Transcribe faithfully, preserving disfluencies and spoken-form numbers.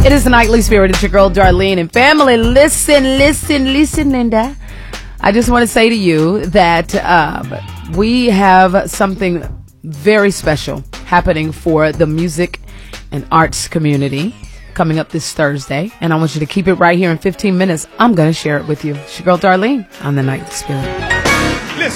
It is the Nightly Spirit. It's your girl, Darlene, and family. Listen, listen, listen, Linda. I just want to say to you that uh, we have something very special happening for the music and arts community coming up this Thursday, and I want you to keep it right here in fifteen minutes. I'm going to share it with you. It's your girl, Darlene, on the Nightly Spirit.